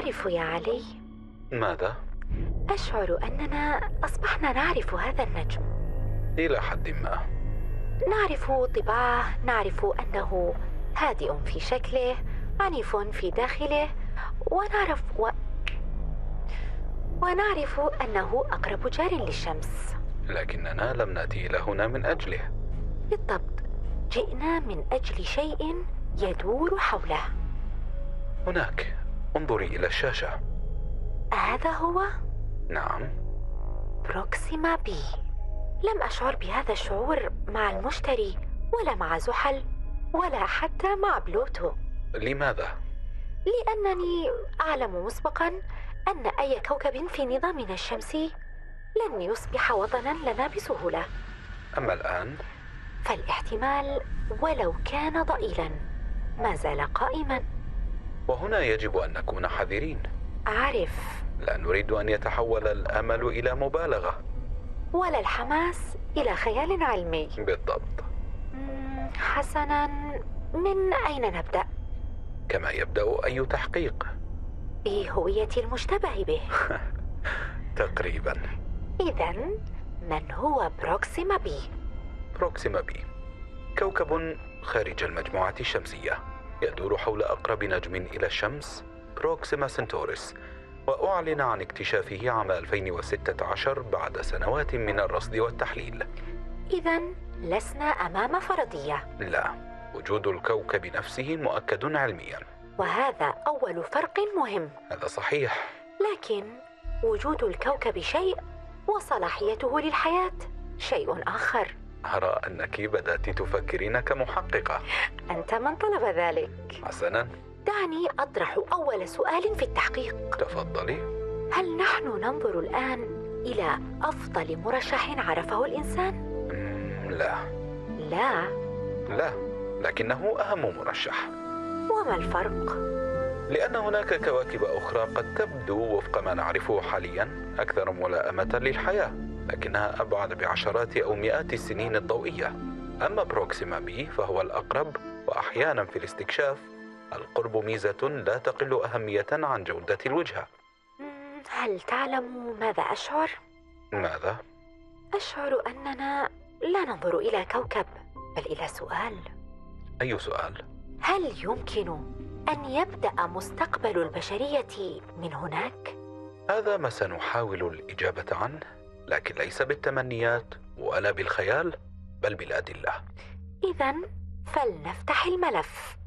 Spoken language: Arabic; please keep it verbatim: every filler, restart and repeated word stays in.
تعرف يا علي، ماذا؟ أشعر أننا أصبحنا نعرف هذا النجم إلى حد ما. نعرف طباعه، نعرف أنه هادئ في شكله، عنيف في داخله، ونعرف و... ونعرف أنه أقرب جار للشمس. لكننا لم نأتي إلى هنا من أجله. بالضبط، جئنا من أجل شيء يدور حوله. هناك، انظري إلى الشاشة. هذا هو؟ نعم. بروكسيما بي. لم أشعر بهذا الشعور مع المشتري ولا مع زحل ولا حتى مع بلوتو. لماذا؟ لأنني أعلم مسبقا أن أي كوكب في نظامنا الشمسي لن يصبح وطنا لنا بسهولة. أما الآن؟ فالاحتمال ولو كان ضئيلا ما زال قائما. وهنا يجب أن نكون حذرين. أعرف. لا نريد أن يتحول الأمل إلى مبالغة، ولا الحماس إلى خيال علمي. بالضبط. حسنا، من أين نبدأ؟ كما يبدأ أي تحقيق، بهوية المشتبه به. تقريبا. إذن من هو بروكسيما بي؟ بروكسيما بي كوكب خارج المجموعة الشمسية، يدور حول أقرب نجم إلى الشمس، بروكسيما سنتوريس، وأعلن عن اكتشافه عام ألفين وستة عشر بعد سنوات من الرصد والتحليل. إذن لسنا أمام فرضية. لا، وجود الكوكب نفسه مؤكد علميا. وهذا أول فرق مهم. هذا صحيح. لكن وجود الكوكب شيء وصلاحيته للحياة شيء آخر. أرى أنك بدأت تفكرين كمحققة. أنت من طلب ذلك. حسنا، دعني أطرح أول سؤال في التحقيق. تفضلي. هل نحن ننظر الآن إلى أفضل مرشح عرفه الإنسان؟ لا. لا؟ لا، لكنه أهم مرشح. وما الفرق؟ لأن هناك كواكب أخرى قد تبدو وفق ما نعرفه حاليا أكثر ملائمة للحياة، لكنها أبعد بعشرات أو مئات السنين الضوئية. أما بروكسيما بي فهو الأقرب، وأحيانا في الاستكشاف القرب ميزة لا تقل أهمية عن جودة الوجهة. هل تعلم ماذا أشعر؟ ماذا؟ أشعر أننا لا ننظر إلى كوكب بل إلى سؤال. أي سؤال؟ هل يمكن أن يبدأ مستقبل البشرية من هناك؟ هذا ما سنحاول الإجابة عنه، لكن ليس بالتمنيات ولا بالخيال بل بالأدلة. إذن فلنفتح الملف.